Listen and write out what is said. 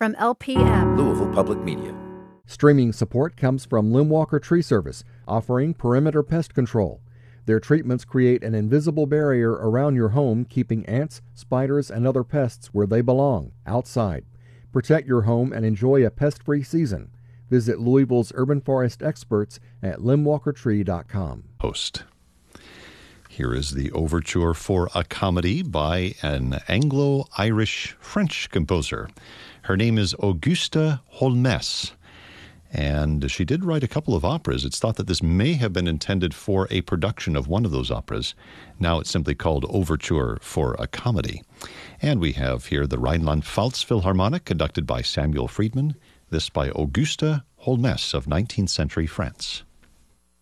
from LPM. Louisville Public Media. Streaming support comes from Limwalker Tree Service, offering perimeter pest control. Their treatments create an invisible barrier around your home, keeping ants, spiders, and other pests where they belong, outside. Protect your home and enjoy a pest-free season. Visit Louisville's urban forest experts at limwalkertree.com. Host. Here is the overture for a comedy by an Anglo-Irish-French composer. Her name is Auguste Holmès, and she did write a couple of operas. It's thought that this may have been intended for a production of one of those operas. Now it's simply called Overture for a Comedy. And we have here the Rhineland-Pfalz Philharmonic, conducted by Samuel Friedman, this by Auguste Holmès of 19th century France.